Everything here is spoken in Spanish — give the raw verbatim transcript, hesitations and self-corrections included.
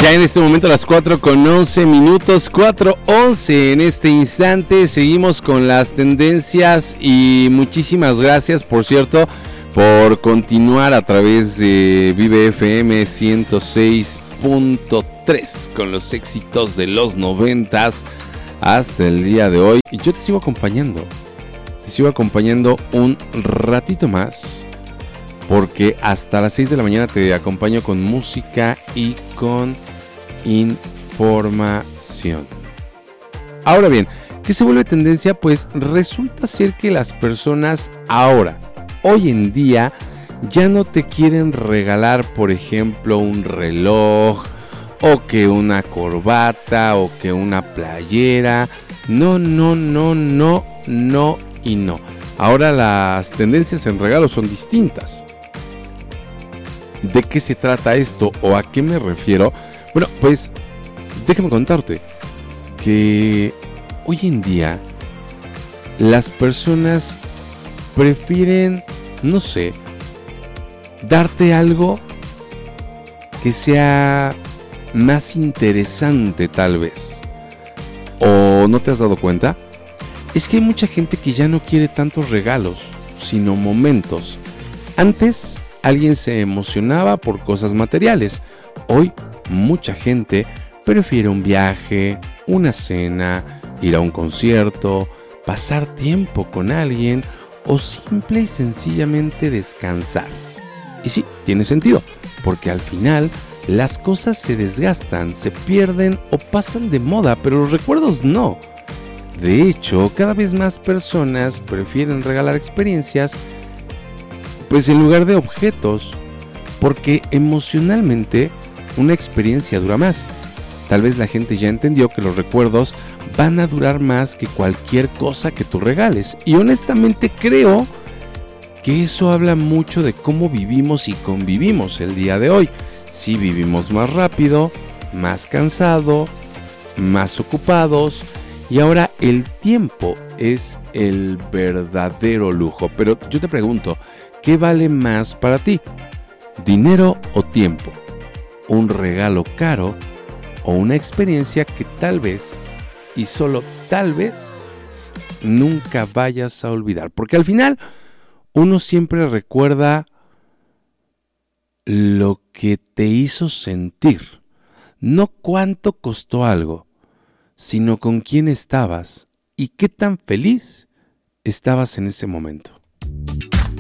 Ya en este momento las cuatro con once minutos, cuatro once en este instante. Seguimos con las tendencias y muchísimas gracias, por cierto, por continuar a través de Vive F M ciento seis punto tres con los éxitos de los noventas hasta el día de hoy. Y yo te sigo acompañando, te sigo acompañando un ratito más, porque hasta las seis de la mañana te acompaño con música y con información. Ahora bien, ¿qué se vuelve tendencia? Pues resulta ser que las personas ahora, hoy en día, ya no te quieren regalar, por ejemplo, un reloj, o que una corbata, o que una playera. No, no, no, no, no y no. Ahora las tendencias en regalos son distintas. ¿De qué se trata esto o a qué me refiero? Bueno, pues déjame contarte que hoy en día las personas prefieren, no sé, darte algo que sea más interesante tal vez. ¿O no te has dado cuenta? Es que hay mucha gente que ya no quiere tantos regalos, sino momentos. Antes alguien se emocionaba por cosas materiales. Hoy mucha gente prefiere un viaje, una cena, ir a un concierto, pasar tiempo con alguien o simple y sencillamente descansar. Y sí, tiene sentido, porque al final las cosas se desgastan, se pierden o pasan de moda, pero los recuerdos no. De hecho, cada vez más personas prefieren regalar experiencias, pues en lugar de objetos, porque emocionalmente una experiencia dura más. Tal vez la gente ya entendió que los recuerdos van a durar más que cualquier cosa que tú regales. Y honestamente creo que eso habla mucho de cómo vivimos y convivimos el día de hoy. Si vivimos más rápido, más cansado, más ocupados, y ahora el tiempo es el verdadero lujo. Pero yo te pregunto, ¿qué vale más para ti? ¿Dinero o tiempo? ¿Un regalo caro o una experiencia que tal vez, y solo tal vez, nunca vayas a olvidar? Porque al final uno siempre recuerda lo que te hizo sentir, no cuánto costó algo, sino con quién estabas y qué tan feliz estabas en ese momento.